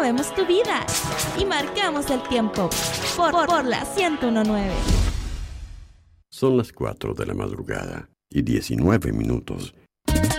movemos tu vida y marcamos el tiempo por la 101.9. Son las 4 de la madrugada y 19 minutos.